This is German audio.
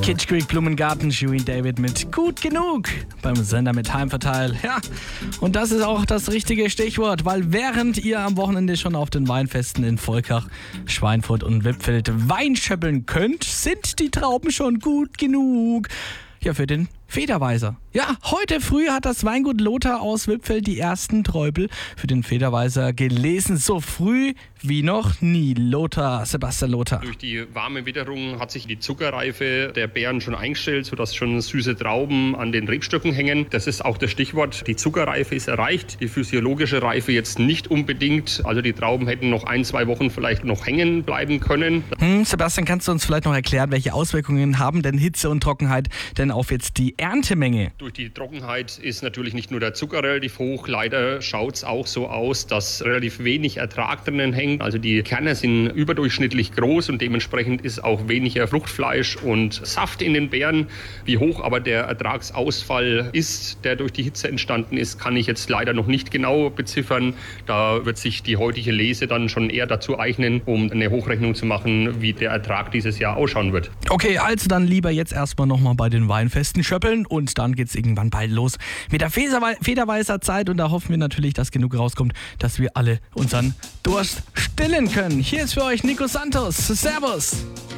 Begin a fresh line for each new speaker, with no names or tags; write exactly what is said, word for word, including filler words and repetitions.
Kitsch Creek Blumengarten, Shirin David mit Gut genug beim Sender mit Heimverteil. Ja, und das ist auch das richtige Stichwort, weil während ihr am Wochenende schon auf den Weinfesten in Volkach, Schweinfurt und Wippfeld Wein schöppeln könnt, sind die Trauben schon gut genug. Ja, für den Federweißer. Ja, heute früh hat das Weingut Lothar aus Wippfeld die ersten Träubel für den Federweißer gelesen. So früh wie noch nie. Lothar, Sebastian Lothar.
Durch die warme Witterung hat sich die Zuckerreife der Beeren schon eingestellt, sodass schon süße Trauben an den Rebstöcken hängen. Das ist auch das Stichwort. Die Zuckerreife ist erreicht, die physiologische Reife jetzt nicht unbedingt. Also die Trauben hätten noch ein, zwei Wochen vielleicht noch hängen bleiben können.
Hm, Sebastian, kannst du uns vielleicht noch erklären, welche Auswirkungen haben denn Hitze und Trockenheit denn auf jetzt die Erntemenge?
Durch die Trockenheit ist natürlich nicht nur der Zucker relativ hoch. Leider schaut es auch so aus, dass relativ wenig Ertrag drinnen hängt. Also die Kerne sind überdurchschnittlich groß und dementsprechend ist auch weniger Fruchtfleisch und Saft in den Beeren. Wie hoch aber der Ertragsausfall ist, der durch die Hitze entstanden ist, kann ich jetzt leider noch nicht genau beziffern. Da wird sich die heutige Lese dann schon eher dazu eignen, um eine Hochrechnung zu machen, wie der Ertrag dieses Jahr ausschauen wird.
Okay, also dann lieber jetzt erstmal nochmal bei den Weinfesten schöppeln und dann geht's irgendwann bald los mit der Federweißer Zeit und da hoffen wir natürlich, dass genug rauskommt, dass wir alle unseren Durst stillen können. Hier ist für euch Nico Santos. Servus!